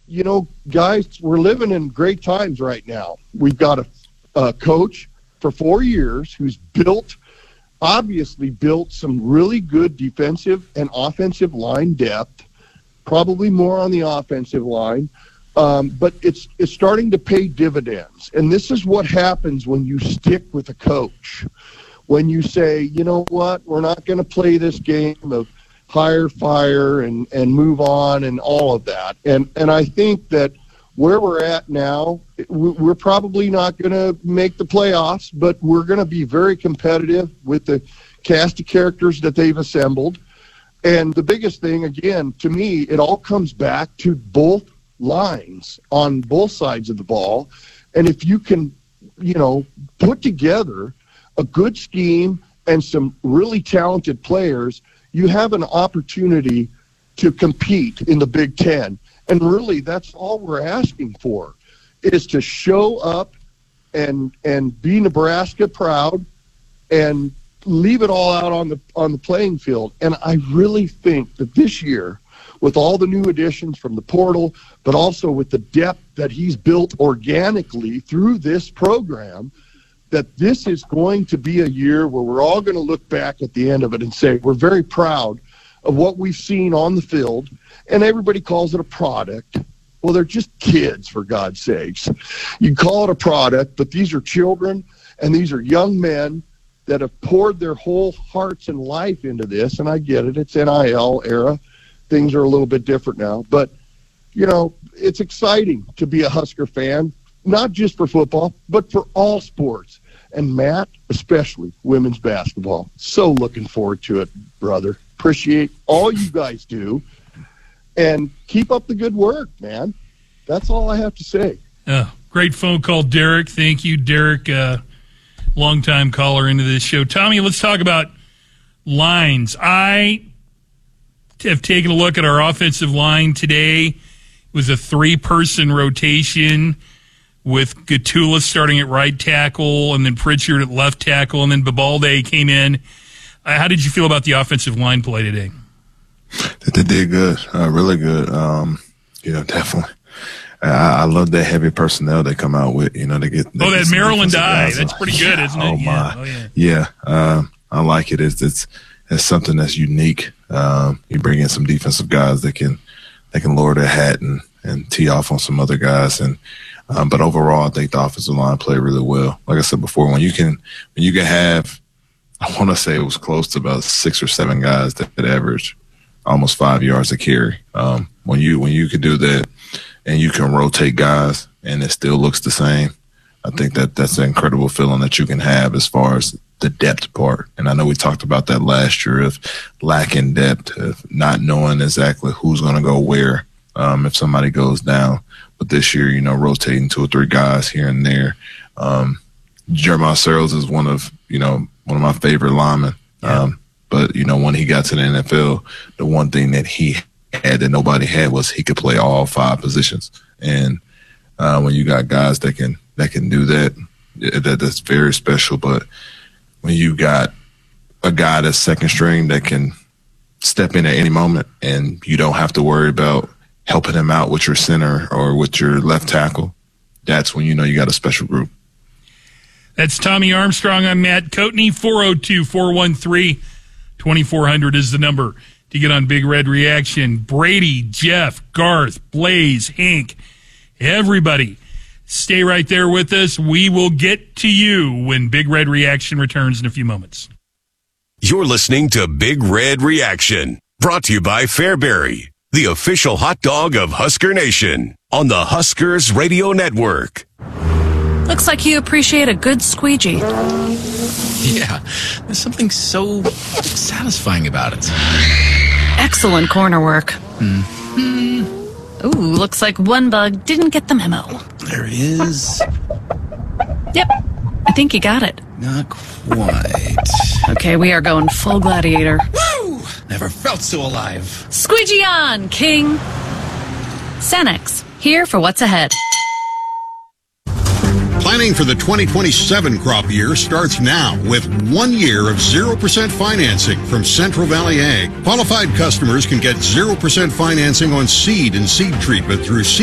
guys, we're living in great times right now. We've got a coach for 4 years who's obviously built some really good defensive and offensive line depth, probably more on the offensive line. But it's starting to pay dividends. And this is what happens when you stick with a coach. When you say, you know what, we're not going to play this game of hire, fire, and move on and all of that. And I think that where we're at now, we're probably not going to make the playoffs, but we're going to be very competitive with the cast of characters that they've assembled. And the biggest thing, again, to me, it all comes back to both lines on both sides of the ball. And if you can, put together a good scheme and some really talented players, you have an opportunity to compete in the Big Ten. And really, that's all we're asking for, is to show up and be Nebraska proud and leave it all out on the playing field. And I really think that this year, with all the new additions from the portal, but also with the depth that he's built organically through this program, that this is going to be a year where we're all going to look back at the end of it and say we're very proud of what we've seen on the field. And everybody calls it a product. Well, they're just kids, for God's sakes. You call it a product, but these are children and these are young men that have poured their whole hearts and life into this. And I get it. It's NIL era. Things are a little bit different now. But, it's exciting to be a Husker fan, not just for football, but for all sports. And, Matt, especially women's basketball. So looking forward to it, brother. Appreciate all you guys do. And keep up the good work, man. That's all I have to say. Great phone call, Derek. Thank you, Derek, longtime caller into this show. Tommy, let's talk about lines. I have taken a look at our offensive line today. It was a 3-person rotation with Gatula starting at right tackle and then Pritchard at left tackle and then Babalde came in. How did you feel about the offensive line play today? They did good, really good. Definitely. I love that heavy personnel they come out with. They get that Maryland eye. That's pretty good, isn't it? Oh my, yeah. I like it. It's something that's unique. You bring in some defensive guys that can lower their hat and tee off on some other guys. And but overall, I think the offensive line played really well. Like I said before, when you can have, I want to say it was close to about 6 or 7 guys that average almost 5 yards a carry. When you can do that and you can rotate guys and it still looks the same, I think that's an incredible feeling that you can have as far as the depth part. And I know we talked about that last year of lacking depth, of not knowing exactly who's going to go where if somebody goes down. But this year, rotating 2 or 3 guys here and there. Jeremiah Searles is one of my favorite linemen. Yeah. But when he got to the NFL, the one thing that he had that nobody had was he could play all 5 positions. And when you got guys that can do that, that's very special. But when you got a guy that's second string that can step in at any moment and you don't have to worry about helping him out with your center or with your left tackle, that's when you got a special group. That's Tommy Armstrong. I'm Matt Coatney. 402-413-2400 is the number to get on Big Red Reaction. Brady, Jeff, Garth, Blaze, Hank, everybody, stay right there with us. We will get to you when Big Red Reaction returns in a few moments. You're listening to Big Red Reaction, brought to you by Fairbury, the official hot dog of Husker Nation, on the Huskers Radio Network. Looks like you appreciate a good squeegee. Yeah, there's something so satisfying about it. Excellent corner work. Ooh, looks like one bug didn't get the memo. There is. Yep, I think you got it. Not quite. Okay, we are going full gladiator. Woo! Never felt so alive. Squeegee on, King. Cenex, here for what's ahead. Planning for the 2027 crop year starts now with 1 year of 0% financing from Central Valley Ag. Qualified customers can get 0% financing on seed and seed treatment through